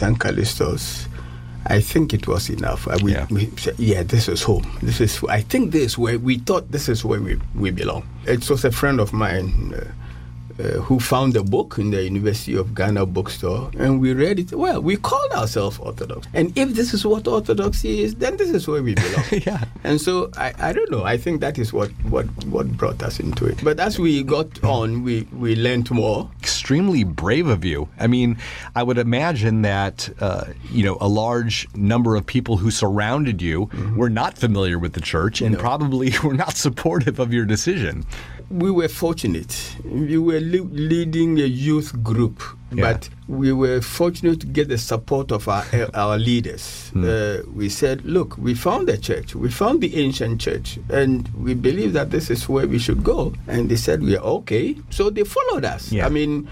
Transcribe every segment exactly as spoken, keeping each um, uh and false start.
Saint Callistus, I think it was enough. Uh, we, yeah. we said, yeah, this is home. This is. I think this is where we thought this is where we, we belong. It was a friend of mine uh, uh, who found a book in the University of Ghana bookstore, and we read it. Well, we called ourselves Orthodox. And if this is what Orthodoxy is, then this is where we belong. yeah. And so, I, I don't know. I think that is what, what, what brought us into it. But as we got on, we, we learned more. Extremely brave of you. I mean, I would imagine that, uh, you know, a large number of people who surrounded you mm-hmm. were not familiar with the church and no. probably were not supportive of your decision. We were fortunate. We were le- leading a youth group, yeah. but we were fortunate to get the support of our our leaders. Mm. Uh, we said, look, we found a church. We found the ancient church, and we believe that this is where we should go. And they said, we are okay. So they followed us. Yeah. I mean,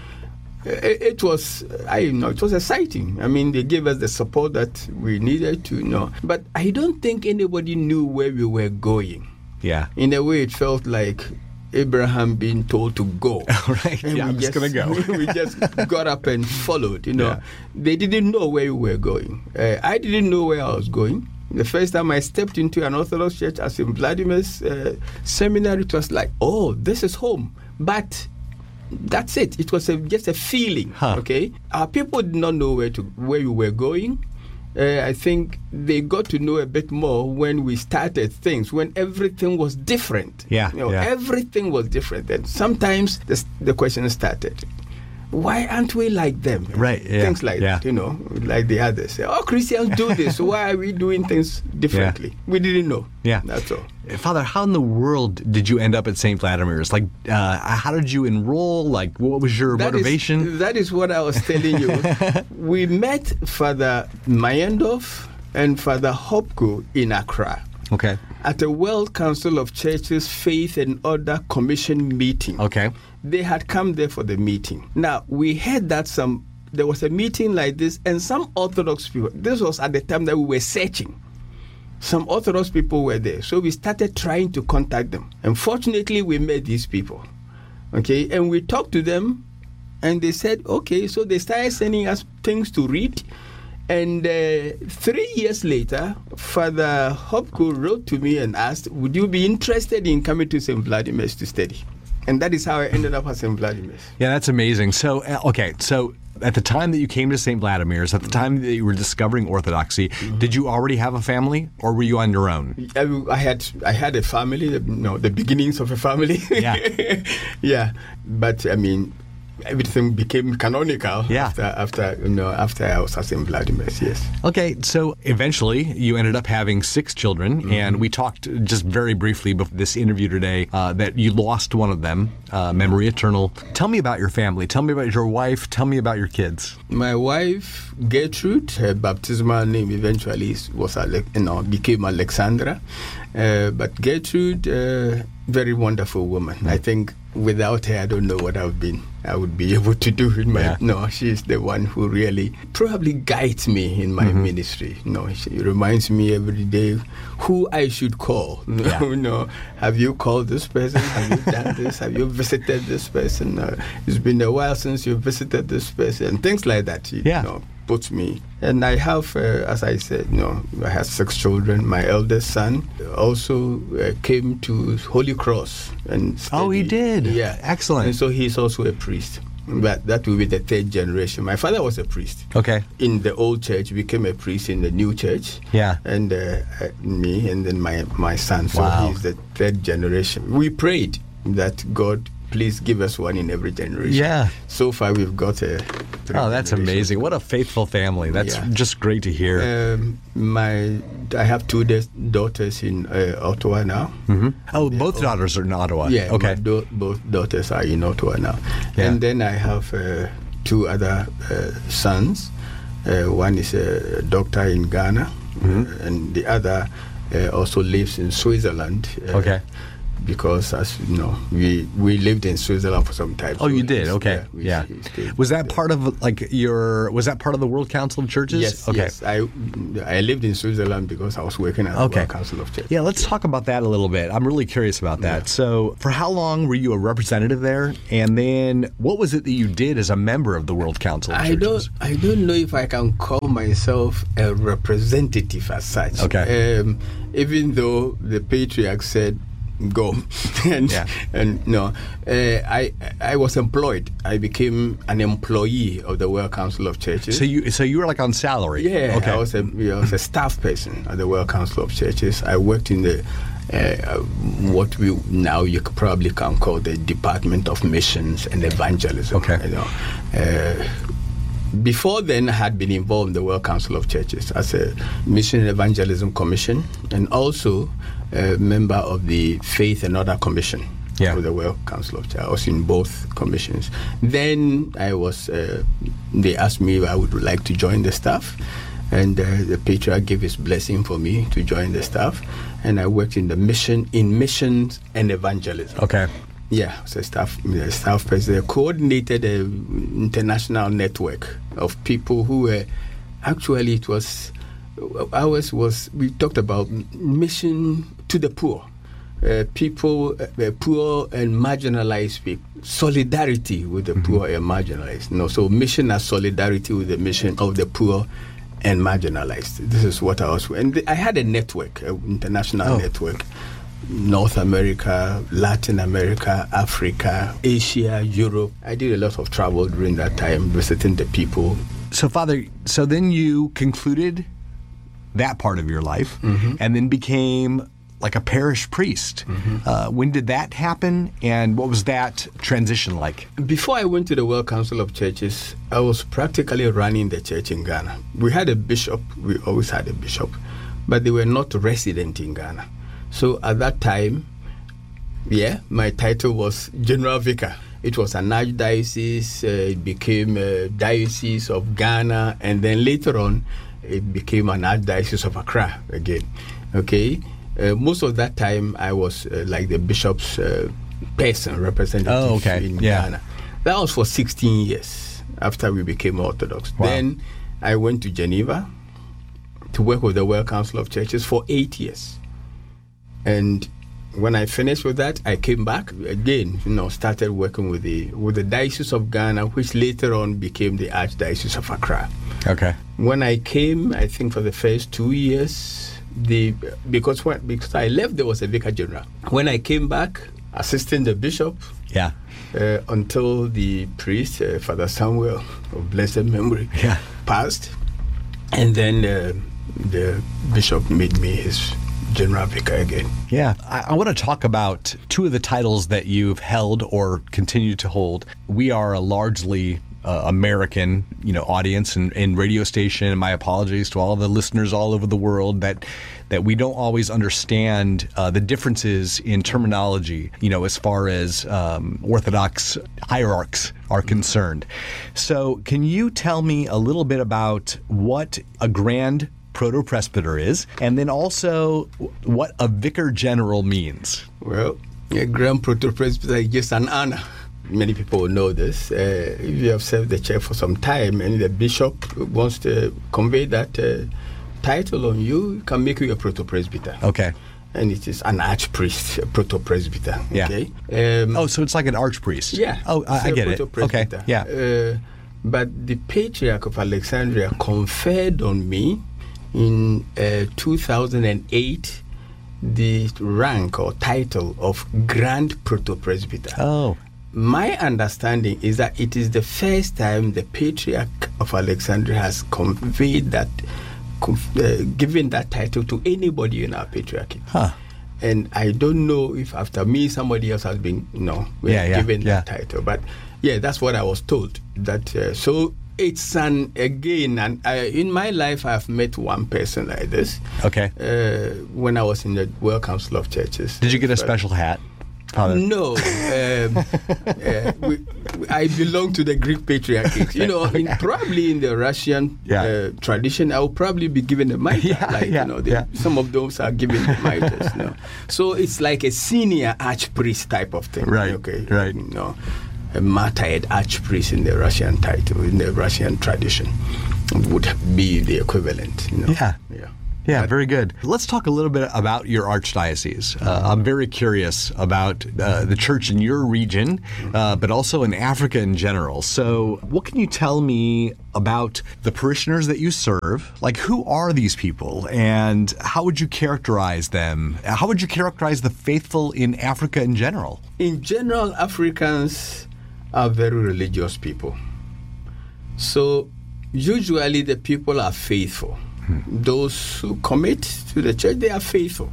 it, it was, I know, it was exciting. I mean, they gave us the support that we needed to, you know. But I don't think anybody knew where we were going. Yeah. In a way, it felt like Abraham being told to go. right. And yeah, I'm just going to go. we just got up and followed, you know. Yeah. They didn't know where we were going. Uh, I didn't know where I was going. The first time I stepped into an Orthodox church as in Vladimir's uh, seminary, it was like, oh, this is home. But that's it. It was a, just a feeling, huh. okay? Our people did not know where to where we were going. Uh, I think they got to know a bit more when we started things, when everything was different. Yeah, you know, yeah. everything was different. And sometimes the, the question started, why aren't we like them? Right, yeah, Things like yeah. that, you know, like the others. Oh, Christians do this. So why are we doing things differently? Yeah. We didn't know. Yeah. That's all. Father, how in the world did you end up at Saint Vladimir's? Like, uh, how did you enroll? Like, what was your that motivation? Is, that is what I was telling you. We met Father Mayendorf and Father Hopko in Accra. Okay. At a World Council of Churches Faith and Order Commission meeting. Okay. They had come there for the meeting. Now, we heard that some there was a meeting like this, and some Orthodox people, this was at the time that we were searching. Some Orthodox people were there. So we started trying to contact them. Unfortunately, we met these people. Okay, and we talked to them, and they said, okay, so they started sending us things to read. And uh, three years later, Father Hopko wrote to me and asked, would you be interested in coming to Saint Vladimir's to study? And that is how I ended up at Saint Vladimir's. Yeah, that's amazing. So, uh, okay, so at the time that you came to Saint Vladimir's, at the time that you were discovering Orthodoxy, mm-hmm. did you already have a family, or were you on your own? I, I had I had a family, you know, the beginnings of a family. Yeah. yeah, but I mean, everything became canonical yeah. after after you know after I was at Saint Vladimir's. Yes. Okay, so eventually you ended up having six children, mm-hmm. and we talked just very briefly before this interview today uh, that you lost one of them, uh, memory eternal. Tell me about your family. Tell me about your wife. Tell me about your kids. My wife Gertrude, her baptismal name eventually was Ale- you know became Alexandra, uh, but Gertrude, uh, very wonderful woman. Mm-hmm. I think without her, I don't know what I've been. I would be able to do in my. Yeah. No, she's the one who really probably guides me in my mm-hmm. ministry. No, she reminds me every day who I should call. Yeah. No, no, have you called this person? Have you done this? Have you visited this person? Uh, it's been a while since you visited this person. Things like that. You yeah. know, puts me. And I have, uh, as I said, you know, I have six children. My eldest son also uh, came to Holy Cross and studied. Oh, he did? Yeah. Excellent. And so he's also a priest. But that will be the third generation. My father was a priest. Okay. In the old church, became a priest in the new church. Yeah. And uh, uh, me, and then my, my son. So wow. he's the third generation. We prayed that God, please give us one in every generation. Yeah. So far, we've got a. Oh, that's amazing! What a faithful family. That's yeah. just great to hear. Um, my, I have two da- daughters in uh, Ottawa now. Mm-hmm. Oh, both yeah. daughters are in Ottawa. Yeah. Okay. Do- both daughters are in Ottawa now, yeah. and then I have uh, two other uh, sons. Uh, one is a doctor in Ghana, mm-hmm. uh, and the other uh, also lives in Switzerland. Uh, okay. because, as you know, we we lived in Switzerland for some time. Oh, so you did? we- Okay. we- Yeah. we stayed Was that there. part of like your? Was that part of the World Council of Churches? Yes, Okay. yes. I I lived in Switzerland because I was working at the Okay. World Council of Churches. Yeah, let's talk about that a little bit. I'm really curious about that. So, for how long were you a representative there? And then, what was it that you did as a member of the World Council of I don't Churches? I don't know if I can call myself a representative as such. Okay. Um, even though the patriarch said go, and Yeah. and no, uh, I I was employed. I became an employee of the World Council of Churches. So you, so you were like on salary. Yeah, Okay. I was a I was a staff person at the World Council of Churches. I worked in the uh, what we now you could probably can call the Department of Missions and Evangelism. Okay. You know, uh, before then, I had been involved in the World Council of Churches as a Mission and Evangelism Commission, and also a member of the Faith and Other Commission. Yeah. Of the World Council of Churches. I was in both commissions. Then I was. Uh, they asked me if I would like to join the staff, and uh, the patriarch gave his blessing for me to join the staff, and I worked in the mission in missions and evangelism. Okay. Yeah, I was a staff a staff person. I coordinated an international network of people who were actually it was ours was we talked about mission to the poor. Uh, people, uh, poor and marginalized people, solidarity with the poor and marginalized. No, so mission as solidarity with the mission of the poor and marginalized. This is what I was, and th- I had a network, an international Oh. network. North America, Latin America, Africa, Asia, Europe. I did a lot of travel during that time, visiting the people. So, Father, so then you concluded that part of your life, Mm-hmm. and then became like a parish priest. Uh, when did that happen, and what was that transition like? Before I went to the World Council of Churches, I was practically running the church in Ghana. We had a bishop, we always had a bishop, but they were not resident in Ghana. So at that time, yeah, my title was General Vicar. It was an archdiocese, uh, it became a diocese of Ghana, and then later on, it became an archdiocese of Accra again. Okay? Uh, most of that time, I was uh, like the bishop's uh, person, representative Oh, okay. in Yeah. Ghana. That was for sixteen years after we became Orthodox. Wow. Then I went to Geneva to work with the World Council of Churches for eight years. And when I finished with that, I came back again, you know, started working with the with the Diocese of Ghana, which later on became the Archdiocese of Accra. Okay. When I came, I think for the first two years, the because when because I left, there was a vicar general. When I came back, assisting the bishop, Yeah. uh, until the priest, uh, Father Samuel of blessed memory, Yeah. passed, and then uh, the bishop made me his general vicar again. Yeah, I, I want to talk about two of the titles that you've held or continue to hold. We are a largely uh, American, you know, audience and, and radio station. And my apologies to all the listeners all over the world that that we don't always understand uh, the differences in terminology, you know, as far as um, Orthodox hierarchs are concerned. So, can you tell me a little bit about what a grand proto-presbyter is, and then also what a vicar general means? Well, a grand proto-presbyter is just an honor. Many people know this. Uh, if you have served the church for some time and the bishop wants to convey that uh, title on you, he can make you a proto-presbyter. Okay. And it is an archpriest, a proto-presbyter. Yeah. Okay. Um, Oh, so it's like an archpriest. Yeah. Oh, I, I so get it. Okay. proto-presbyter. Yeah. Uh, but the Patriarch of Alexandria conferred on me in uh, two thousand eight the rank or title of Grand Proto-Presbyter. Oh. My understanding is that it is the first time the Patriarch of Alexandria has conveyed that, conf- uh, given that title to anybody in our patriarchy. Huh. And I don't know if after me somebody else has been, you know, Yeah, yeah, given yeah. that title. But yeah, that's what I was told. That uh, so it's an again, and I, in my life I've met one person like this. Okay. Uh, when I was in the World Council of Churches. Did you get a But- special hat, Father? No. um, uh, we, I belong to the Greek patriarchate. You know, in, probably in the Russian Yeah. uh, tradition, I will probably be given a mitre. Yeah, like, yeah, you know, they, yeah. some of those are given mitres. You know. So it's like a senior archpriest type of thing. Right, Okay. right. You know, a martyred archpriest in the Russian title, in the Russian tradition, would be the equivalent. You know. Yeah. Yeah. Yeah, very good. Let's talk a little bit about your archdiocese. Uh, I'm very curious about uh, the church in your region, uh, but also in Africa in general. So what can you tell me about the parishioners that you serve? Like, who are these people, and how would you characterize them? How would you characterize the faithful in Africa in general? In general, Africans are very religious people. So usually the people are faithful. Those who commit to the church, they are faithful.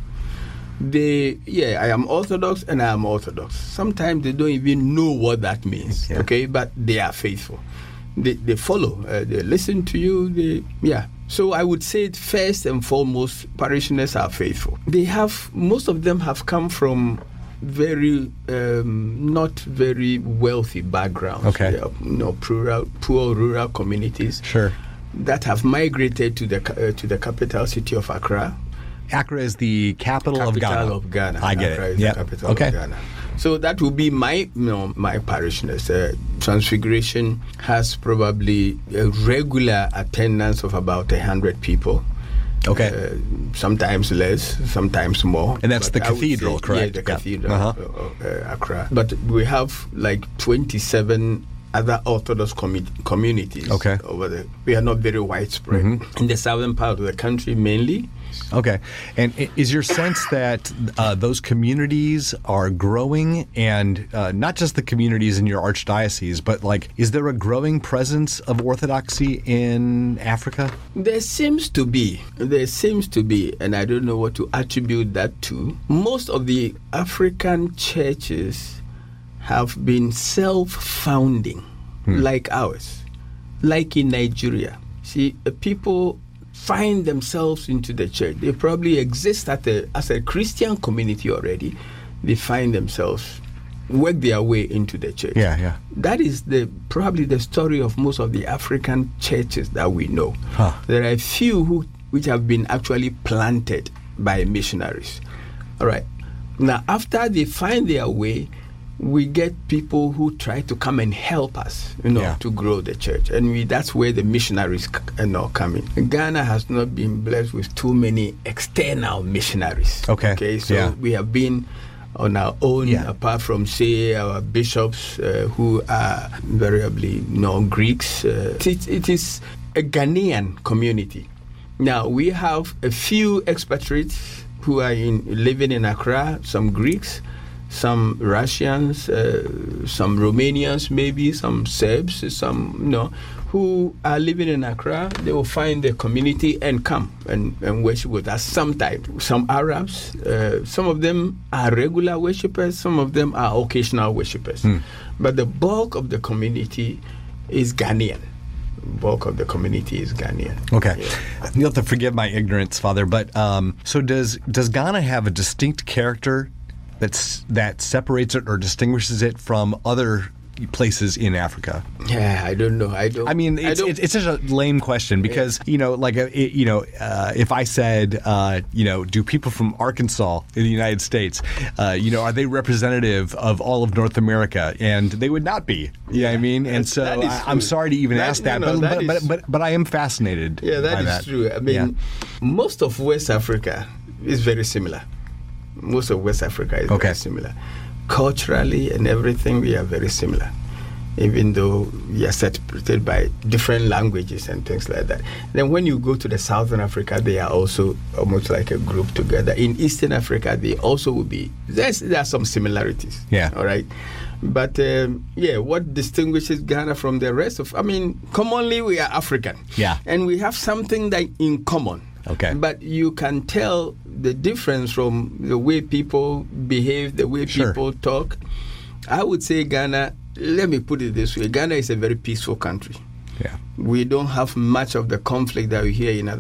They, yeah, I am Orthodox and I am Orthodox. Sometimes they don't even know what that means, Yeah. okay? But they are faithful. They, they follow, uh, they listen to you, they, yeah. So I would say first and foremost, parishioners are faithful. They have, most of them have come from very, um, not very wealthy backgrounds. Okay. They are, you know, poor, poor rural communities Sure. that have migrated to the ca- uh, to the capital city of Accra. Accra is the capital, Capital of Ghana. of Ghana. I get Accra it. is Yeah. the capital Okay. of Ghana. So that will be my, you know, my parishioners. Uh, Transfiguration has probably a regular attendance of about a hundred people. Okay. Uh, sometimes less, sometimes more. And that's But the I would cathedral, say, correct? Yeah, the Yeah. cathedral Uh-huh. of uh, Accra. But we have like twenty-seven other Orthodox commu- communities. Okay. Over there, we are not very widespread Mhm. in the southern part of the country mainly. Okay. And i- is your sense that uh, those communities are growing, and uh, not just the communities in your archdiocese, but like, is there a growing presence of Orthodoxy in Africa? There seems to be, there seems to be, and I don't know what to attribute that to. Most of the African churches have been self-founding, like ours, like in Nigeria. See, uh, people find themselves into the church. They probably exist at a, as a Christian community already. They find themselves, work their way into the church. Yeah, yeah. That is the probably the story of most of the African churches that we know. Huh. There are a few who, which have been actually planted by missionaries. All right. Now, after they find their way, we get people who try to come and help us, you know, Yeah. to grow the church, and we, that's where the missionaries c- you know, come in. Ghana has not been blessed with too many external missionaries. Okay. Okay, so Yeah. we have been on our own, Yeah. apart from, say, our bishops uh, who are invariably, you know, Greeks. Uh, it, it is a Ghanaian community. Now, we have a few expatriates who are in, living in Accra, some Greeks, some Russians, uh, some Romanians, maybe some Serbs, some, you know, who are living in Accra. They will find the community and come and, and worship with us sometimes. Some Arabs, uh, some of them are regular worshippers, some of them are occasional worshippers. Hmm. But the bulk of the community is Ghanaian. Bulk of the community is Ghanaian. Okay. Yeah. You'll have to forgive my ignorance, Father, but um, so does does Ghana have a distinct character that's that separates it or distinguishes it from other places in Africa? Yeah, I don't know. I don't. I mean, I it's, don't- it's, it's such a lame question because, you know, like, uh, it, you know, uh, if I said, uh, you know, do people from Arkansas in the United States, uh, you know, are they representative of all of North America? And they would not be. You know what I mean? And That- so that is I, I'm true. sorry to even That- ask that, no, no, but, that but, is- but, but, but I am fascinated Yeah, by that is that. true. I mean, Yeah. most of West Africa is very similar. Most of West Africa is Okay. very similar. Culturally and everything, we are very similar. Even though we are separated by different languages and things like that. Then when you go to the Southern Africa, they are also almost like a group together. In Eastern Africa, they also will be. There's, there are some similarities. Yeah. All right. But um, yeah, what distinguishes Ghana from the rest of, I mean, commonly we are African. Yeah. And we have something that in common. Okay. But you can tell the difference from the way people behave, the way Sure. people talk. I would say Ghana, let me put it this way, Ghana is a very peaceful country. Yeah. We don't have much of the conflict that we hear in other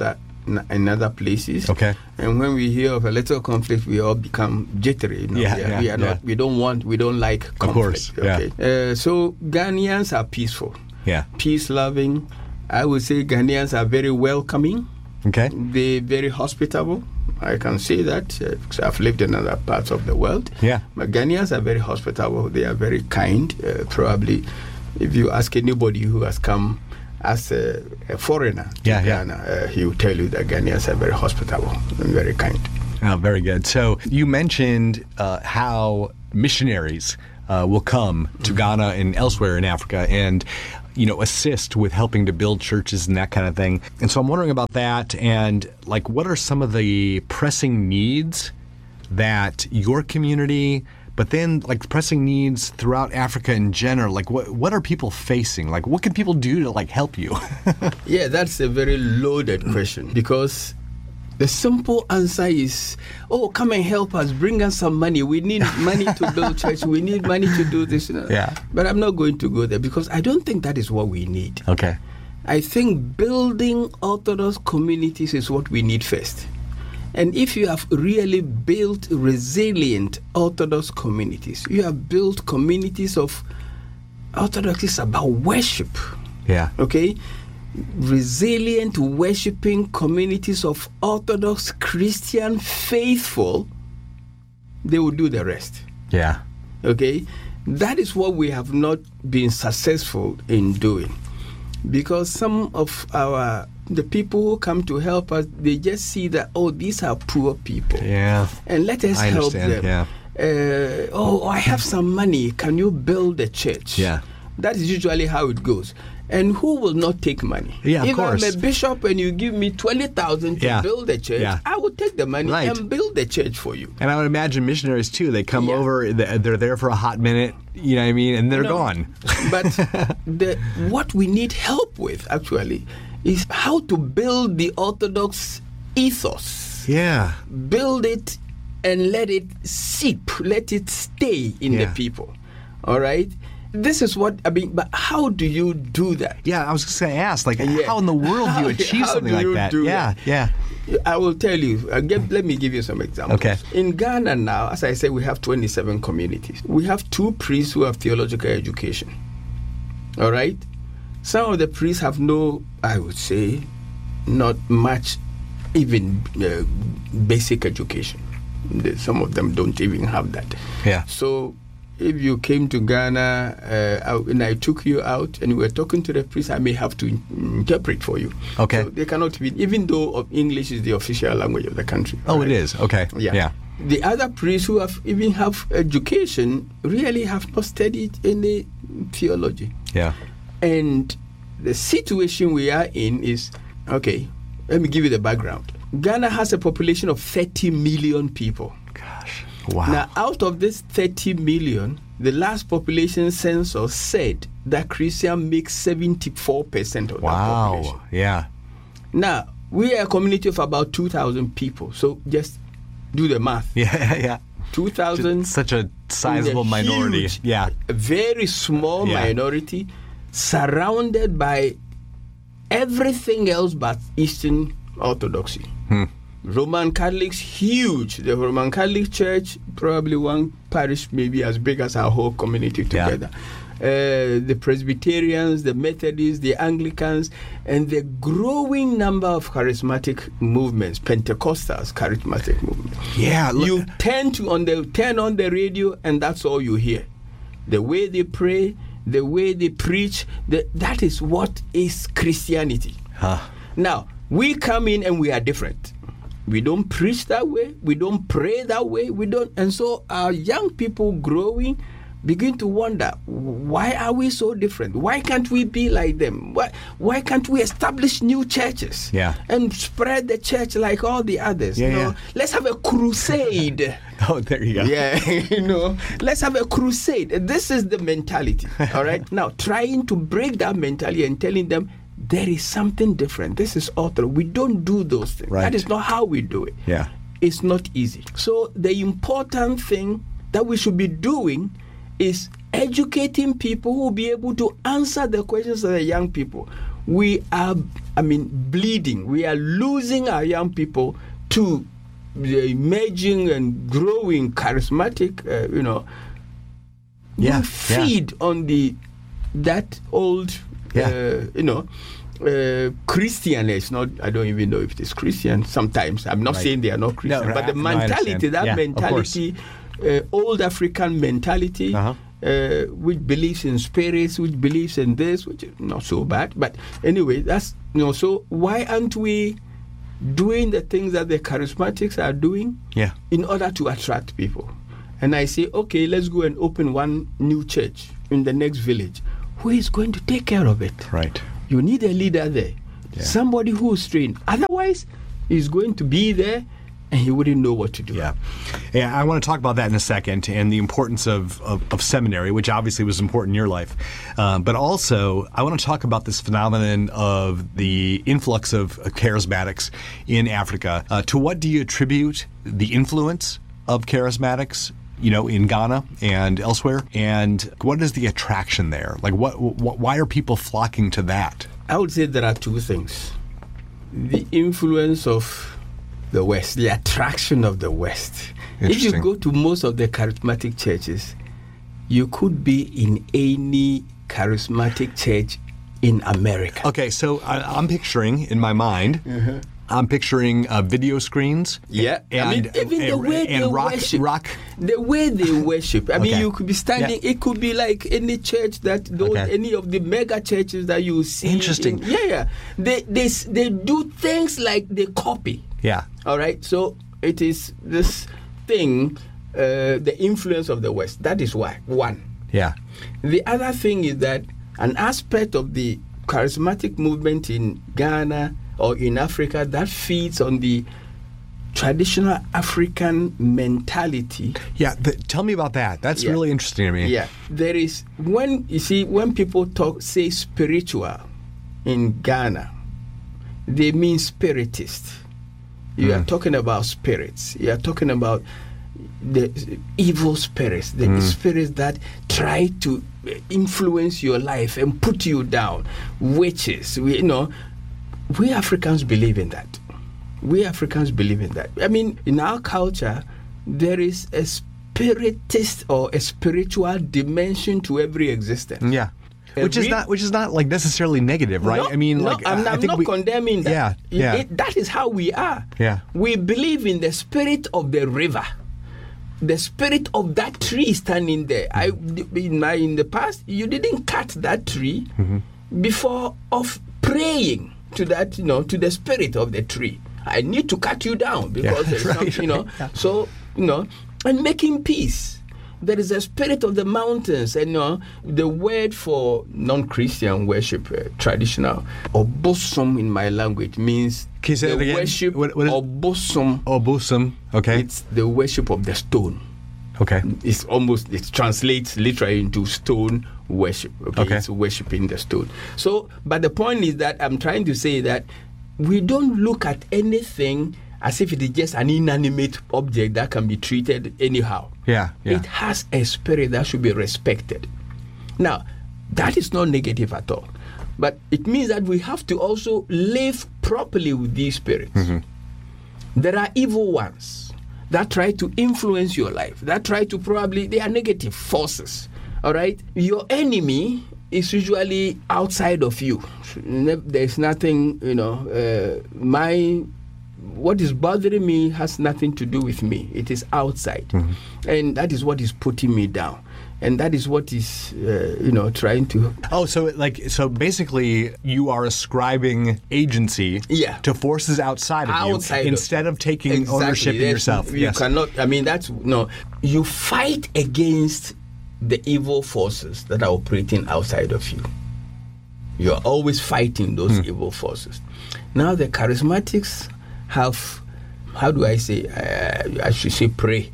n- in other places. Okay. And when we hear of a little conflict, we all become jittery. You know? Yeah, we are, yeah, we are yeah. not. We don't want. We don't like conflict. course, yeah. Okay. Uh, so Ghanaians are peaceful, Yeah. peace loving. I would say Ghanaians are very welcoming. Okay. They're very hospitable. I can say that uh, because I've lived in other parts of the world. Yeah. But Ghanaians are very hospitable. They are very kind. Uh, probably, if you ask anybody who has come as a, a foreigner to Yeah, yeah. Ghana, uh, he will tell you that Ghanaians are very hospitable and very kind. Oh, very good. So you mentioned uh, how missionaries uh, will come to Ghana and elsewhere in Africa and, you know, assist with helping to build churches and that kind of thing. And so I'm wondering about that and, like, what are some of the pressing needs that your community, but then, like, pressing needs throughout Africa in general? Like, what what are people facing? Like, what can people do to, like, help you? Yeah, that's a very loaded question because the simple answer is, oh, come and help us, bring us some money. We need money to build church. We need money to do this. Yeah. But I'm not going to go there because I don't think that is what we need. Okay. I think building Orthodox communities is what we need first. And if you have really built resilient Orthodox communities, you have built communities of Orthodox about worship. Yeah. Okay? Resilient worshiping communities of Orthodox Christian faithful, they will do the rest. Yeah. Okay? That is what we have not been successful in doing. Because some of our the people who come to help us, they just see that, oh, these are poor people. Yeah. And let us I help understand, them. yeah. Uh, oh, I have some money. Can you build a church? Yeah. That is usually how it goes. And who will not take money? Yeah, of if course. I'm a bishop and you give me twenty thousand to Yeah. build a church, Yeah. I will take the money Right. and build the church for you. And I would imagine missionaries too. They come Yeah. over, th- they're there for a hot minute, you know what I mean, and they're No, gone. But the, what we need help with actually is how to build the Orthodox ethos. Yeah. Build it and let it seep, let it stay in Yeah. the people. All right? This is what I mean, but how do you do that? Yeah, I was just going to ask, like, Yeah. how in the world do you How- achieve how something do like you that? do Yeah, that? yeah. I will tell you. Uh, get, let me give you some examples. Okay. In Ghana now, as I said, we have twenty-seven communities. We have two priests who have theological education. All right? Some of the priests have no, I would say, not much, even uh, basic education. The- Some of them don't even have that. Yeah. So if you came to Ghana uh, I- and I took you out and we were talking to the priest, I may have to in- interpret for you. Okay. So they cannot be, even though of English is the official language of the country. Oh, right? it is. Okay. Yeah. Yeah. The other priests who have even have education really have not studied any theology. Yeah. And the situation we are in is, okay, let me give you the background. Ghana has a population of thirty million people. Gosh. Wow. Now, out of this thirty million, the last population census said that Christian makes seventy-four percent of that population. Wow. Yeah. Now, we are a community of about two thousand people. So just do the math. Yeah. Yeah. two thousand Such a sizable is a minority. huge, Yeah. a very small Yeah. minority surrounded by everything else but Eastern Orthodoxy. Hmm. Roman Catholics, huge. The Roman Catholic Church, probably one parish maybe as big as our whole community Yeah. together. Uh, the Presbyterians, the Methodists, the Anglicans, and the growing number of charismatic movements, Pentecostals, charismatic movements. Yeah. Look, You tend to on the turn on the radio, and that's all you hear. The way they pray, the way they preach, the, that is what is Christianity. Huh. Now, we come in and we are different. We don't preach that way. We don't pray that way. We don't, and so our young people growing begin to wonder, why are we so different? Why can't we be like them? Why why can't we establish new churches? Yeah. And spread the church like all the others? Yeah, you know, yeah. let's have a crusade. Oh, there you go. Yeah, you know, let's have a crusade. This is the mentality. All right. Now, trying to break that mentality and telling them there is something different. This is Orthodox. We don't do those things. Right. That is not how we do it. Yeah. It's not easy. So the important thing that we should be doing is educating people who will be able to answer the questions of the young people. we are, I mean, bleeding. We are losing our young people to the emerging and growing charismatic, uh, you know, Yeah, we feed yeah. on the that old, Yeah. uh, you know, uh, Christian. It's not. I don't even know if it is Christian. Sometimes I'm not Right. saying they are not Christian, No, but the no, I mentality, understand. that Yeah, of course. mentality, uh, old African mentality, Uh-huh. uh, which believes in spirits, which believes in this, which is not so bad. But anyway, that's you know. So why aren't we doing the things that the charismatics are doing Yeah. in order to attract people? And I say, okay, let's go and open one new church in the next village. Who is going to take care of it? Right. You need a leader there, Yeah. somebody who is trained. Otherwise, he's going to be there and he wouldn't know what to do. Yeah. Yeah, I want to talk about that in a second and the importance of, of, of seminary, which obviously was important in your life. Um, but also, I want to talk about this phenomenon of the influx of, of charismatics in Africa. Uh, to what do you attribute the influence of charismatics, you know, in Ghana and elsewhere? And what is the attraction there? Like, what, what why are people flocking to that? I would say there are two things. The influence of the West, the attraction of the West. If you Interesting. go to most of the charismatic churches, you could be in any charismatic church in America. Okay, so I, I'm picturing in my mind, I'm picturing uh, video screens. Yeah, and, I mean, even the and, way and they rock, worship, rock. the way they worship. I mean, Okay. you could be standing. Yeah. It could be like any church that those, Okay. any of the mega churches that you see. Interesting. in- yeah, yeah. They they s- they do things like they copy. Yeah. All right. So it is this thing, uh, the influence of the West. That is why one. Yeah. The other thing is that an aspect of the charismatic movement in Ghana or in Africa that feeds on the traditional African mentality. Yeah. Th- tell me about that. That's Yeah. really interesting to me. Yeah, there is when you see when people talk say spiritual in Ghana, they mean spiritist. You are talking about spirits. You are talking about the evil spirits, the spirits that try to influence your life and put you down. Witches, we, you know, we Africans believe in that. We Africans believe in that. I mean, in our culture, there is a spiritist or a spiritual dimension to every existence. Yeah. Which is Every- not which is not like necessarily negative, right? No, I mean, no, like I'm, I I'm think not we, condemning that. Yeah, It- yeah. it- that is how we are. Yeah. We believe in the spirit of the river, the spirit of that tree standing there. I in my in the past, you didn't cut that tree Mm-hmm. before of praying to that, you know, to the spirit of the tree. I need to cut you down because Yeah, there's right, something, you know. right, yeah. So you know, and making peace. There is a spirit of the mountains, and you know, the word for non-Christian worship, uh, traditional, obosom in my language means Can you say the that again? worship What- what is- obosom. Obusum. Okay. It's the worship of the stone. Okay. It's almost, it translates literally into stone worship. Okay? Okay. It's worshiping the stone. So, but the point is that I'm trying to say that we don't look at anything as if it is just an inanimate object that can be treated anyhow. Yeah. Yeah. It has a spirit that should be respected. Now, that is not negative at all. But it means that we have to also live properly with these spirits. Mm-hmm. There are evil ones that try to influence your life, that try to probably, they are negative forces. All right? Your enemy is usually outside of you. There's nothing, you know, uh, my. What is bothering me has nothing to do with me. It is outside. Mm-hmm. And that is what is putting me down. And that is what is, uh, you know, trying to... Oh, so like so basically you are ascribing agency Yeah. to forces outside of Outside you of- instead of taking Exactly. ownership in There's- yourself. You Yes. cannot, I mean, that's, no. You fight against the evil forces that are operating outside of you. You're always fighting those evil forces. Now, the charismatics have, how do I say, uh, I should say pray.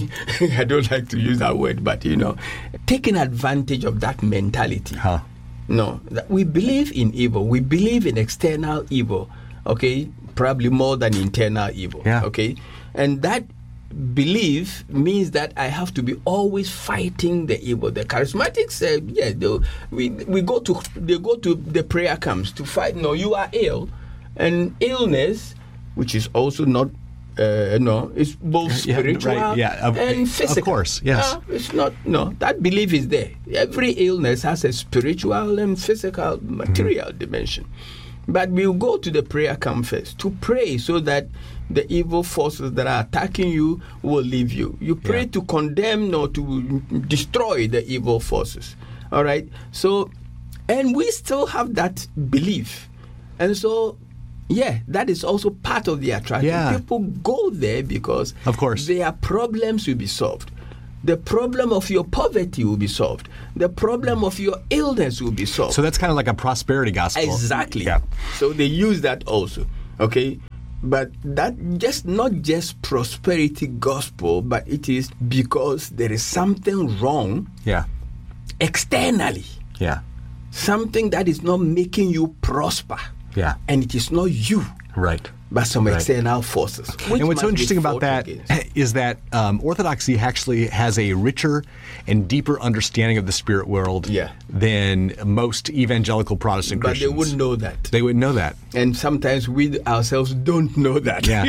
I don't like to use that word, but, you know, taking advantage of that mentality. Huh. No, that we believe in evil. We believe in external evil, okay? Probably more than internal evil, Yeah. okay? And that belief means that I have to be always fighting the evil. The charismatics, uh, yeah, they, we we go to they go to the prayer camps to fight. No, you are ill, and illness, which is also not. Uh, no, it's both spiritual yeah, right, yeah, of, and physical. Of course, yes. Uh, it's not, no, that belief is there. Every illness has a spiritual and physical, material mm-hmm. dimension. But we'll go to the prayer camp first to pray so that the evil forces that are attacking you will leave you. You pray yeah. to condemn or to destroy the evil forces. All right? So, and we still have that belief. And so, yeah, that is also part of the attraction. Yeah. People go there because of course. their problems will be solved. The problem of your poverty will be solved. The problem of your illness will be solved. So that's kind of like a prosperity gospel. Exactly. Yeah. So they use that also. Okay? But that just not just prosperity gospel, but it is because there is something wrong yeah. externally. Yeah. Something that is not making you prosper. Yeah. And it is not you. Right. But some right. external forces. And what's so interesting about that against. is that um, Orthodoxy actually has a richer and deeper understanding of the spirit world yeah. than most evangelical Protestant but Christians. But they wouldn't know that. They wouldn't know that. And sometimes we ourselves don't know that. Yeah.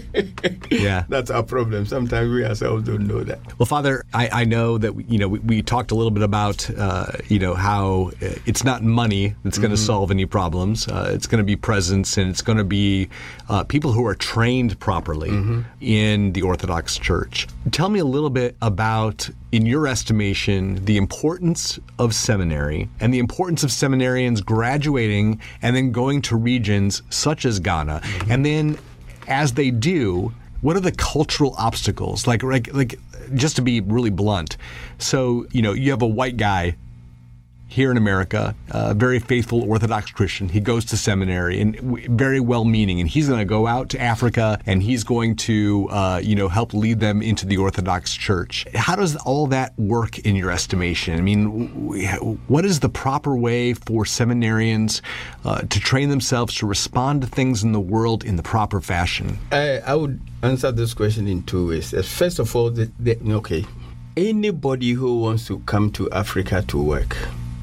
yeah. That's our problem. Sometimes we ourselves don't know that. Well, Father, I, I know that, you know, we, we talked a little bit about, uh, you know, how it's not money that's going to mm-hmm. solve any problems. Uh, it's going to be presence, and it's going to be uh, people who are trained properly mm-hmm. in the Orthodox Church. Tell me a little bit about, in your estimation, the importance of seminary and the importance of seminarians graduating and then going to regions such as Ghana. Mm-hmm. And then as they do, what are the cultural obstacles? Like, like, like, just to be really blunt. So, you know, you have a white guy here in America, a very faithful Orthodox Christian. He goes to seminary and very well-meaning, and he's going to go out to Africa and he's going to, uh, you know, help lead them into the Orthodox Church. How does all that work in your estimation? I mean, what is the proper way for seminarians uh, to train themselves to respond to things in the world in the proper fashion? I, I would answer this question in two ways. First of all, the, the, okay, anybody who wants to come to Africa to work,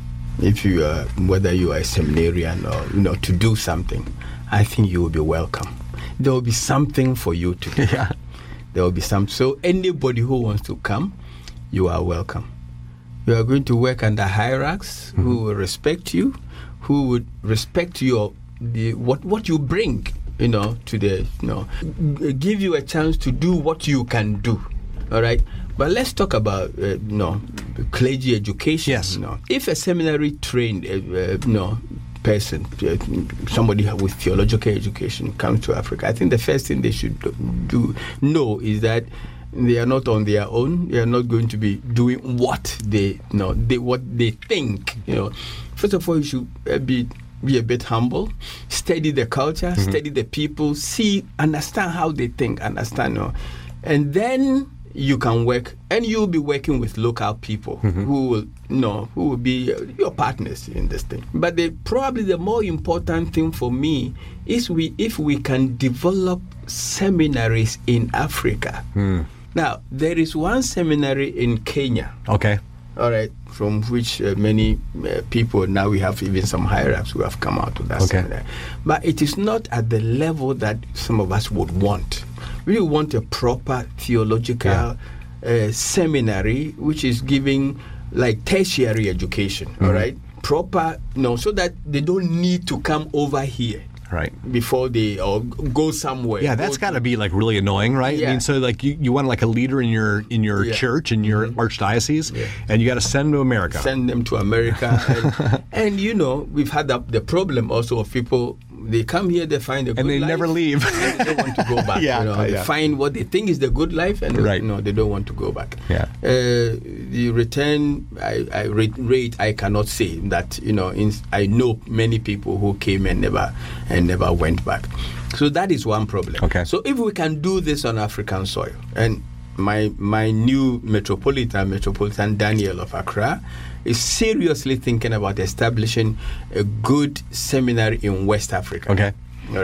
if you are, whether you are a seminarian or, you know, to do something, I think you will be welcome. There will be something for you to do. Yeah. There will be some. So anybody who wants to come, you are welcome. You are going to work under hierarchs mm-hmm. who will respect you, who would respect your the what what you bring, you know, to the, you know, give you a chance to do what you can do. All right. But let's talk about uh, you know, clergy education. Yes. You know, if a seminary trained uh, uh, you know, person, uh, somebody with theological education comes to Africa, I think the first thing they should do know is that they are not on their own. They are not going to be doing what they you know they what they think. You know, first of all, you should uh, be. Be a bit humble, study the culture, mm-hmm. study the people, see, understand how they think, understand, you know, and then you can work, and you'll be working with local people mm-hmm. who will, you know, who will be your partners in this thing. But the, probably the more important thing for me is we if we can develop seminaries in Africa. Mm. Now, there is one seminary in Kenya. Okay. All right, from which uh, many uh, people, now we have even some higher-ups who have come out of that okay. seminary. But it is not at the level that some of us would want. We want a proper theological yeah. uh, seminary, which is giving like tertiary education, mm-hmm. all right? Proper, you know, so that they don't need to come over here. Right. Before they or go somewhere. Yeah, that's got to be like really annoying, right? Yeah. I mean, so like you, you want like a leader in your in your yeah. church, in your mm-hmm. archdiocese, yeah. and you got to send them to America. Send them to America. and, and, you know, we've had the, the problem also of people, they come here, they find a good life. And they life, never leave. And they don't want to go back. yeah, you know, uh, they yeah. find what they think is the good life, and right. you know, they don't want to go back. Yeah. Uh, the return I, I rate, rate, I cannot say that, you know, in, I know many people who came and never and never went back. So that is one problem. Okay. So if we can do this on African soil, and my my new metropolitan, Metropolitan Daniel of Accra, is seriously thinking about establishing a good seminary in West Africa. Okay. All right.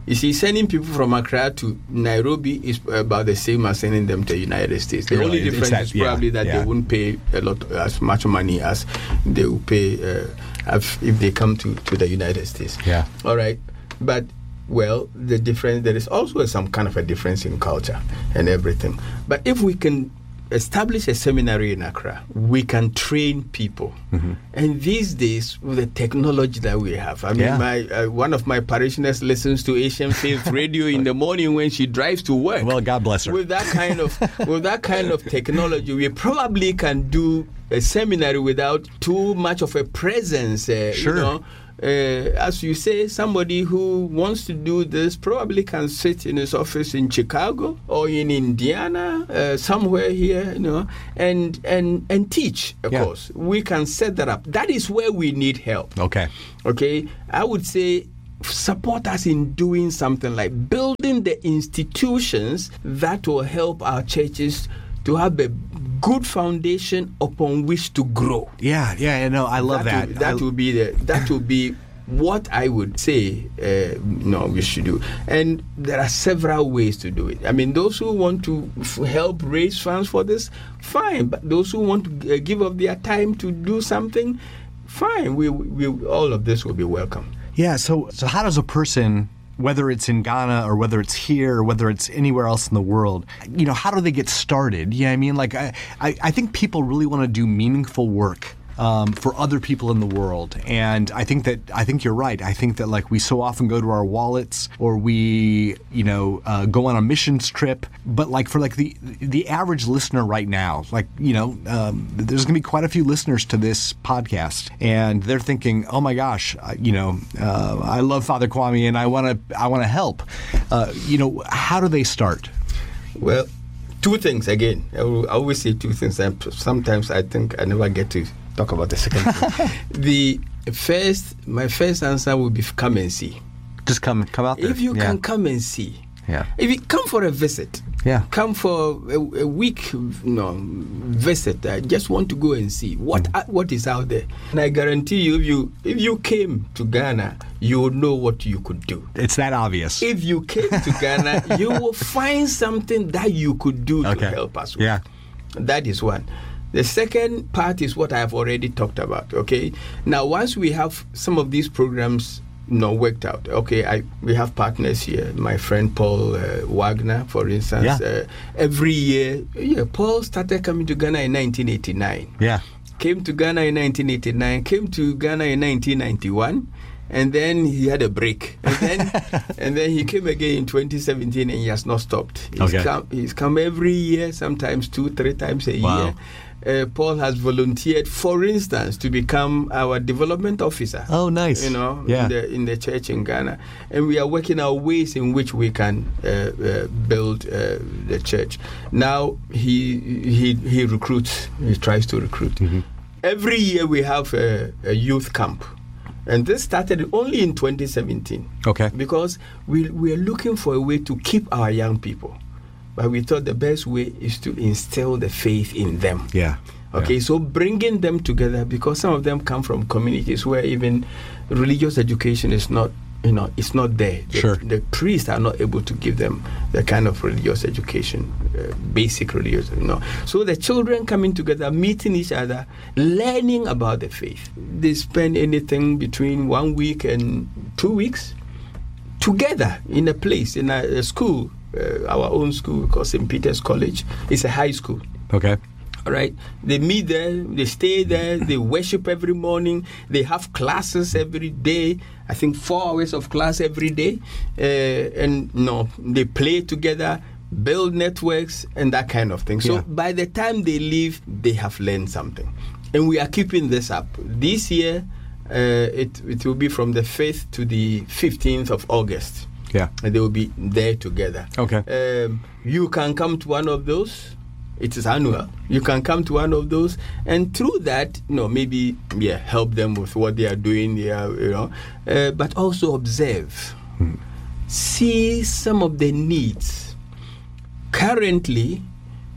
You see, sending people from Accra to Nairobi is about the same as sending them to the United States. The Really? only It's difference that- is yeah, probably that yeah. they won't pay a lot, as much money as they will pay uh, if, if they come to, to the United States. Yeah. All right. But, well, the difference, there is also some kind of a difference in culture and everything. But if we can establish a seminary in Accra, we can train people. Mm-hmm. And these days, with the technology that we have, I mean, Yeah. my uh, one of my parishioners listens to Asian Faith Radio in the morning when she drives to work. Well, God bless her. With that kind of with that kind of technology, we probably can do a seminary without too much of a presence. Uh, Sure. You know, uh, as you say, somebody who wants to do this probably can sit in his office in Chicago or in Indiana, uh, somewhere here, you know, and and and teach. Of Yeah. course, we can set that up. That is where we need help. Okay. Okay, I would say support us in doing something like building the institutions that will help our churches to have a good foundation upon which to grow. Yeah, yeah, no, I love that. Will, that I- will be the that will be what I would say. Uh, no, we should do, and there are several ways to do it. I mean, those who want to f- help raise funds for this, fine. But those who want to uh, give up their time to do something, fine. We, we all of this will be welcome. Yeah, so so how does a person, whether it's in Ghana or whether it's here or whether it's anywhere else in the world, you know, how do they get started? Yeah, I mean, like, I, I, I think people really want to do meaningful work um, for other people in the world. And I think that, I think you're right. I think that, like, we so often go to our wallets or we, you know, uh, go on a missions trip. But, like, for, like, the the average listener right now, like, you know, um, there's going to be quite a few listeners to this podcast. And they're thinking, oh, my gosh, uh, you know, uh, I love Father Kwame and I want to I want to help. Uh, you know, how do they start? Well, two things again. I, will, I always say two things. And sometimes I think I never get to talk about the second thing. The first, my first answer will be come and see. Just come come out there. If you yeah. can come and see. Yeah. If you come for a visit. Yeah. Come for a, a week, you know, visit. I just want to go and see what Mm. uh, what is out there. And I guarantee you, if you if you came to Ghana, you would know what you could do. It's that obvious. If you came to Ghana, you will find something that you could do Okay. to help us with. Yeah. That is one. The second part is what I have already talked about. Okay. Now, once we have some of these programs, you know, worked out. Okay, I we have partners here. My friend Paul uh, Wagner, for instance. Yeah. Uh, every year, yeah, Paul started coming to Ghana in nineteen eighty-nine. Yeah. Came to Ghana in nineteen eighty-nine. Came to Ghana in nineteen ninety-one. And then he had a break, and then and then he came again in twenty seventeen, and he has not stopped. He's Okay. come, he's come every year, sometimes two, three times a Wow. year. Uh, Paul has volunteered, for instance, to become our development officer. Oh, nice. You know, Yeah. in the in the church in Ghana, and we are working out ways in which we can uh, uh, build uh, the church. Now he he he recruits. He tries to recruit. Mm-hmm. Every year we have a, a youth camp. And this started only in twenty seventeen. Okay. Because we, we are looking for a way to keep our young people. But we thought the best way is to instill the faith in them. Yeah. Okay, Yeah. so bringing them together, because some of them come from communities where even religious education is not, you know, it's not there. The, Sure. the priests are not able to give them the kind of religious education, uh, basic religious, you know. So the children coming together, meeting each other, learning about the faith. They spend anything between one week and two weeks together in a place, in a, a school, uh, our own school called Saint Peter's College. It's a high school. Okay. All right. They meet there, they stay there, they worship every morning, they have classes every day. I think four hours of class every day. Uh, and no, they play together, build networks, and that kind of thing. So Yeah. by the time they leave, they have learned something. And we are keeping this up. This year, uh, it, it will be from the fifth to the fifteenth of August. Yeah. And they will be there together. Okay. Um, you can come to one of those. It is annual. You can come to one of those, and through that, you know, maybe yeah, help them with what they are doing. Yeah, you know, uh, but also observe, see some of the needs. Currently,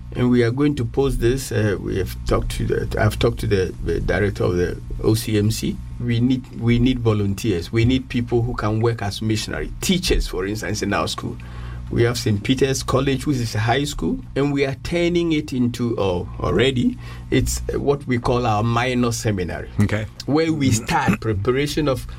and we are going to post this. Uh, we have talked to the. I've talked to the, the director of the O C M C. We need we need volunteers. We need people who can work as missionary teachers, for instance, in our school. We have Saint Peter's College, which is a high school, and we are turning it into, oh, already, it's what we call our minor seminary. Okay. Where we start preparation of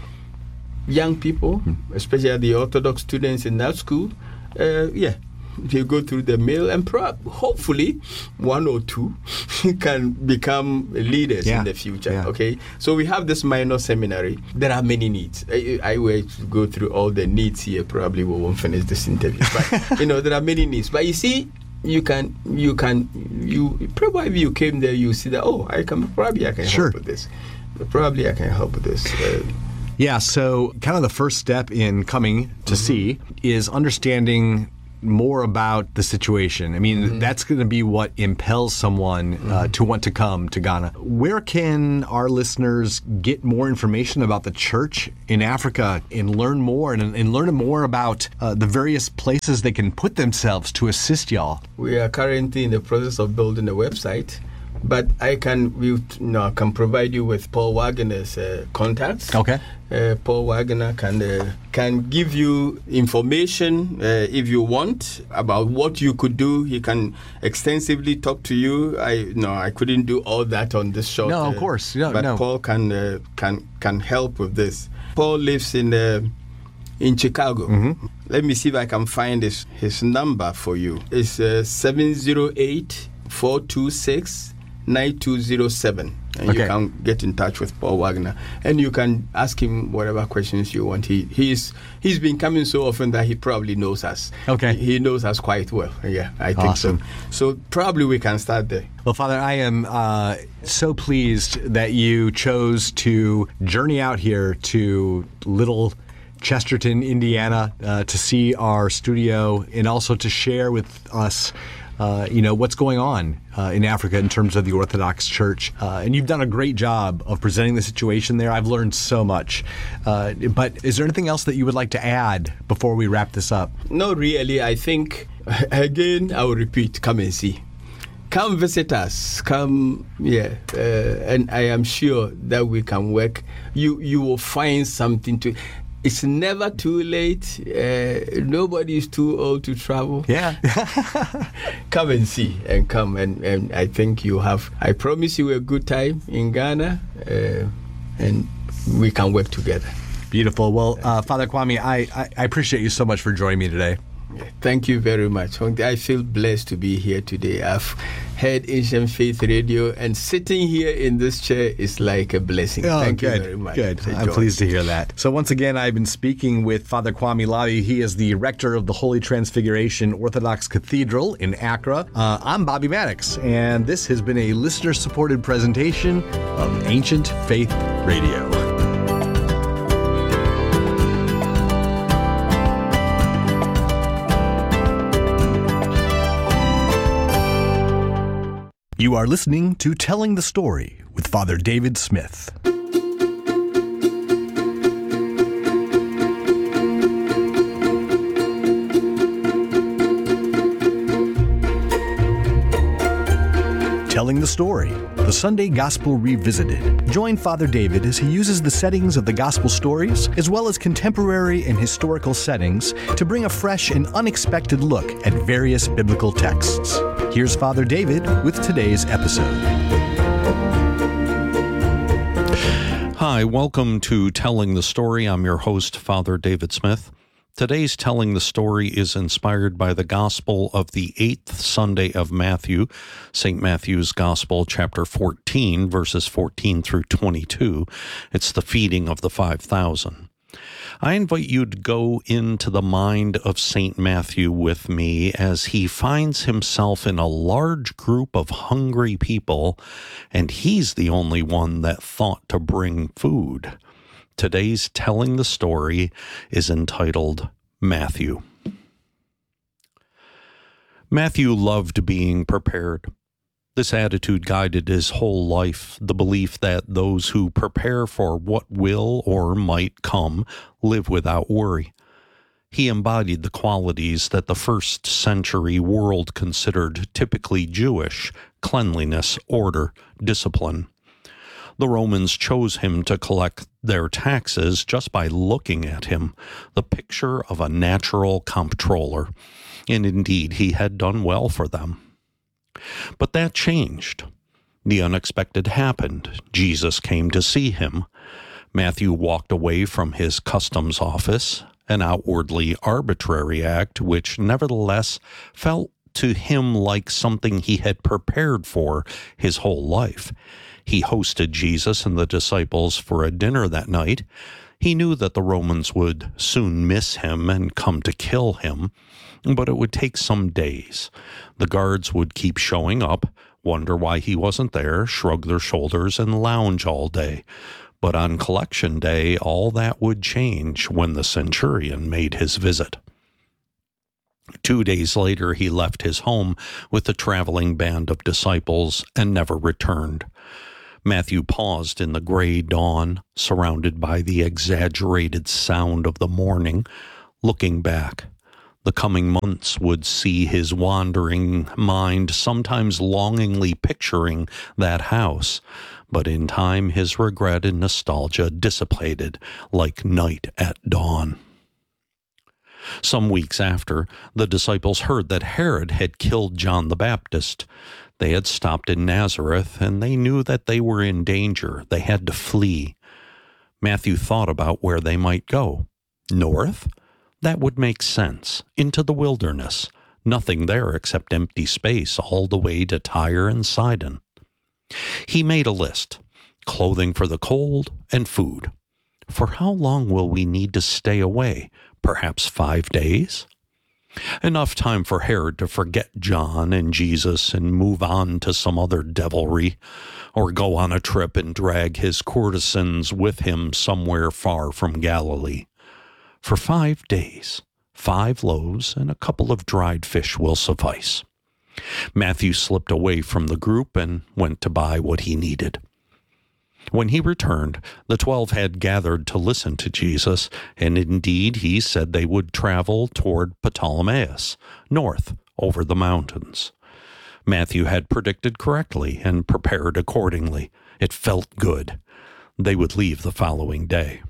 young people, especially the Orthodox students in that school. Uh, yeah, they go through the mill, and pro- hopefully one or two can become leaders yeah. in the future. Yeah. Okay, so we have this minor seminary. There are many needs. I, I will go through all the needs here. Probably we won't finish this interview, but you know there are many needs. But you see, you can, you can, you probably if you came there, you see that oh, I can probably I can sure. help with this. Probably I can help with this. Uh, Yeah, so kind of the first step in coming to mm-hmm. see is understanding more about the situation. I mean, mm-hmm. that's going to be what impels someone mm-hmm. uh, to want to come to Ghana. Where can our listeners get more information about the church in Africa and learn more and, and learn more about uh, the various places they can put themselves to assist y'all? We are currently in the process of building a website. But I can, we, you know, I can provide you with Paul Wagner's uh, contacts. Okay. Uh, Paul Wagner can uh, can give you information uh, if you want about what you could do. He can extensively talk to you. I no, I couldn't do all that on this short. No, uh, of course. No, but no. Paul can uh, can can help with this. Paul lives in uh, in Chicago. Mm-hmm. Let me see if I can find his his number for you. It's uh, seven zero eight, four two six, nine two zero seven, and okay. you can get in touch with Paul Wagner, and you can ask him whatever questions you want. He he's he's been coming so often that he probably knows us. Okay, he, he knows us quite well. Yeah, I think awesome. so. So probably we can start there. Well, Father, I am uh, so pleased that you chose to journey out here to little Chesterton, Indiana, uh, to see our studio and also to share with us Uh, you know, what's going on uh, in Africa in terms of the Orthodox Church. Uh, and you've done a great job of presenting the situation there. I've learned so much. Uh, but is there anything else that you would like to add before we wrap this up? No, really. I think, again, I will repeat, come and see. Come visit us. Come, yeah. Uh, and I am sure that we can work. You, you will find something to... It's never too late. Uh, nobody is too old to travel. Yeah. Come and see and come. And, and I think you have, I promise you a good time in Ghana, uh, and we can work together. Beautiful. Well, uh, Father Kwame, I, I, I appreciate you so much for joining me today. Thank you very much. I feel blessed to be here today. I've heard Ancient Faith Radio, and sitting here in this chair is like a blessing. Oh, Thank good, you very much. Good. I'm pleased to hear that. So once again, I've been speaking with Father Kwame Lawi. He is the rector of the Holy Transfiguration Orthodox Cathedral in Accra. Uh, I'm Bobby Maddox, and this has been a listener-supported presentation of Ancient Faith Radio. You are listening to Telling the Story with Father David Smith. Telling the Story, the Sunday Gospel Revisited. Join Father David as he uses the settings of the Gospel stories, as well as contemporary and historical settings, to bring a fresh and unexpected look at various biblical texts. Here's Father David with today's episode. Hi, welcome to Telling the Story. I'm your host, Father David Smith. Today's Telling the Story is inspired by the Gospel of the eighth Sunday of Matthew, Saint Matthew's Gospel, chapter fourteen, verses fourteen through twenty-two. It's the feeding of the five thousand. I invite you to go into the mind of Saint Matthew with me as he finds himself in a large group of hungry people, and he's the only one that thought to bring food. Today's Telling the Story is entitled Matthew. Matthew loved being prepared. This attitude guided his whole life, the belief that those who prepare for what will or might come live without worry. He embodied the qualities that the first century world considered typically Jewish: cleanliness, order, discipline. The Romans chose him to collect their taxes just by looking at him, the picture of a natural comptroller, and indeed he had done well for them. But that changed. The unexpected happened. Jesus came to see him. Matthew walked away from his customs office, an outwardly arbitrary act which nevertheless felt to him like something he had prepared for his whole life. He hosted Jesus and the disciples for a dinner that night. He knew that the Romans would soon miss him and come to kill him, but it would take some days. The guards would keep showing up, wonder why he wasn't there, shrug their shoulders, and lounge all day. But on collection day, all that would change when the centurion made his visit. Two days later, he left his home with the traveling band of disciples and never returned. Matthew paused in the gray dawn, surrounded by the exaggerated sound of the morning, looking back. The coming months would see his wandering mind sometimes longingly picturing that house, but in time his regret and nostalgia dissipated like night at dawn. Some weeks after, the disciples heard that Herod had killed John the Baptist. They had stopped in Nazareth, and they knew that they were in danger. They had to flee. Matthew thought about where they might go. North? That would make sense. Into the wilderness. Nothing there except empty space all the way to Tyre and Sidon. He made a list. Clothing for the cold and food. For how long will we need to stay away? Perhaps five days? Enough time for Herod to forget John and Jesus and move on to some other devilry, or go on a trip and drag his courtesans with him somewhere far from Galilee. For five days, five loaves and a couple of dried fish will suffice. Matthew slipped away from the group and went to buy what he needed. When he returned, the twelve had gathered to listen to Jesus, and indeed he said they would travel toward Ptolemais, north, over the mountains. Matthew had predicted correctly and prepared accordingly. It felt good. They would leave the following day.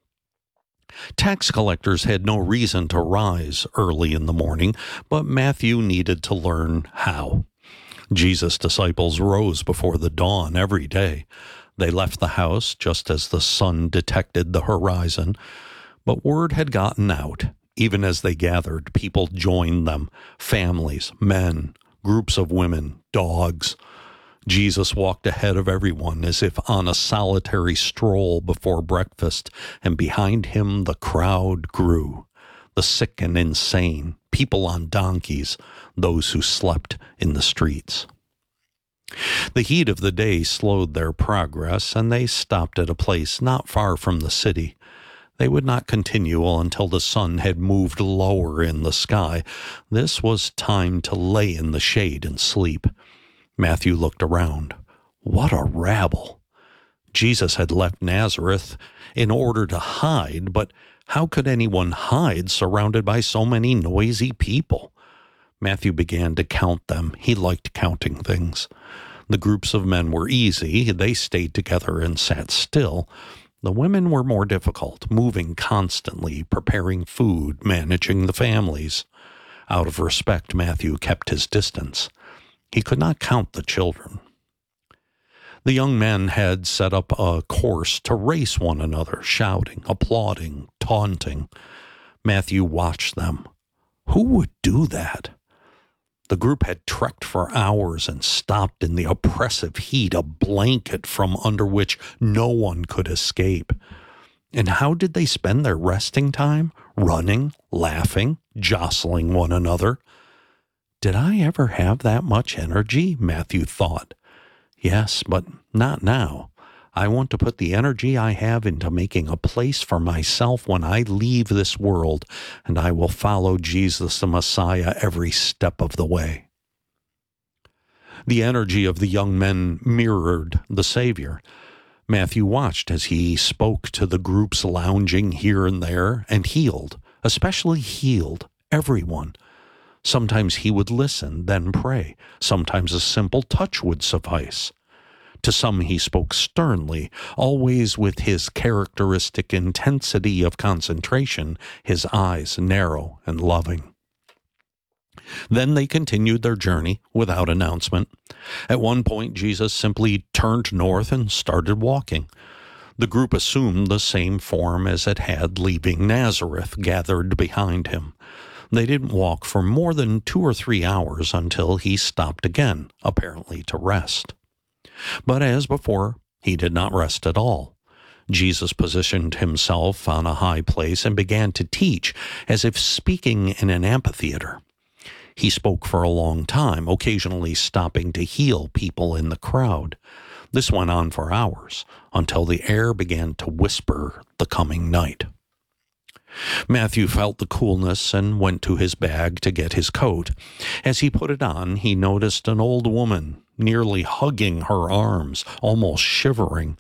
Tax collectors had no reason to rise early in the morning, but Matthew needed to learn how. Jesus' disciples rose before the dawn every day. They left the house just as the sun detected the horizon, but word had gotten out. Even as they gathered, people joined them, families, men, groups of women, dogs. Jesus walked ahead of everyone as if on a solitary stroll before breakfast, and behind him the crowd grew. The sick and insane, people on donkeys, those who slept in the streets. The heat of the day slowed their progress, and they stopped at a place not far from the city. They would not continue until the sun had moved lower in the sky. This was time to lay in the shade and sleep. Matthew looked around. What a rabble! Jesus had left Nazareth in order to hide, but how could anyone hide surrounded by so many noisy people? Matthew began to count them. He liked counting things. The groups of men were easy. They stayed together and sat still. The women were more difficult, moving constantly, preparing food, managing the families. Out of respect, Matthew kept his distance. He could not count the children. The young men had set up a course to race one another, shouting, applauding, taunting. Matthew watched them. Who would do that? The group had trekked for hours and stopped in the oppressive heat, a blanket from under which no one could escape. And how did they spend their resting time? Running, laughing, jostling one another. Did I ever have that much energy? Matthew thought. Yes, but not now. I want to put the energy I have into making a place for myself when I leave this world, and I will follow Jesus the Messiah every step of the way. The energy of the young men mirrored the Savior. Matthew watched as he spoke to the groups lounging here and there and healed, especially healed everyone. Sometimes he would listen, then pray. Sometimes a simple touch would suffice. To some he spoke sternly, always with his characteristic intensity of concentration, his eyes narrow and loving. Then they continued their journey without announcement. At one point, Jesus simply turned north and started walking. The group assumed the same form as it had leaving Nazareth, gathered behind him. They didn't walk for more than two or three hours until he stopped again, apparently to rest. But as before, he did not rest at all. Jesus positioned himself on a high place and began to teach, as if speaking in an amphitheater. He spoke for a long time, occasionally stopping to heal people in the crowd. This went on for hours, until the air began to whisper the coming night. Matthew felt the coolness and went to his bag to get his coat. As he put it on, he noticed an old woman nearly hugging her arms, almost shivering.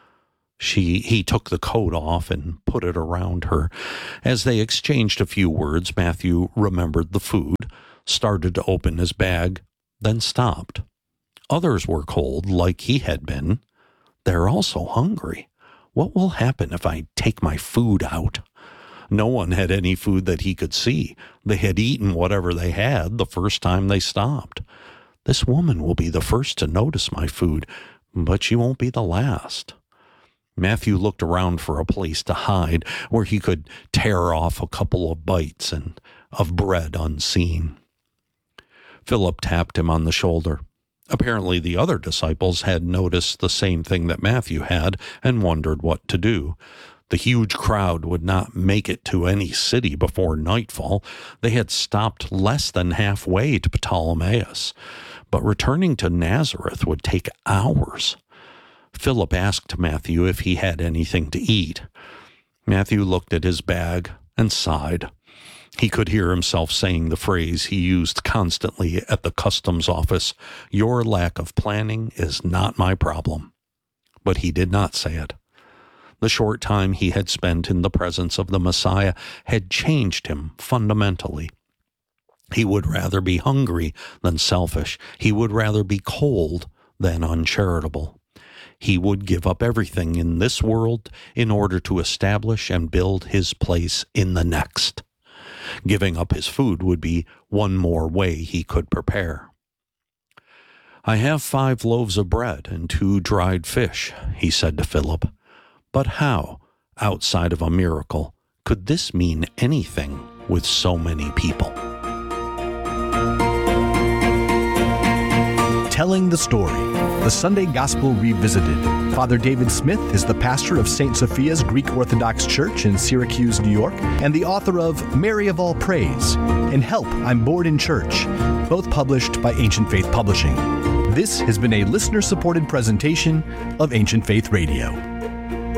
She, he took the coat off and put it around her. As they exchanged a few words, Matthew remembered the food, started to open his bag, then stopped. Others were cold, like he had been. They're also hungry. What will happen if I take my food out? No one had any food that he could see. They had eaten whatever they had the first time they stopped. This woman will be the first to notice my food, but she won't be the last. Matthew looked around for a place to hide where he could tear off a couple of bites and of bread unseen. Philip tapped him on the shoulder. Apparently the other disciples had noticed the same thing that Matthew had and wondered what to do. The huge crowd would not make it to any city before nightfall. They had stopped less than halfway to Ptolemais, but returning to Nazareth would take hours. Philip asked Matthew if he had anything to eat. Matthew looked at his bag and sighed. He could hear himself saying the phrase he used constantly at the customs office, "Your lack of planning is not my problem." But he did not say it. The short time he had spent in the presence of the Messiah had changed him fundamentally. He would rather be hungry than selfish. He would rather be cold than uncharitable. He would give up everything in this world in order to establish and build his place in the next. Giving up his food would be one more way he could prepare. "I have five loaves of bread and two dried fish," he said to Philip. But how, outside of a miracle, could this mean anything with so many people? Telling the Story, the Sunday Gospel Revisited. Father David Smith is the pastor of Saint Sophia's Greek Orthodox Church in Syracuse, New York, and the author of Mary of All Praise and Help, I'm Bored in Church, both published by Ancient Faith Publishing. This has been a listener-supported presentation of Ancient Faith Radio.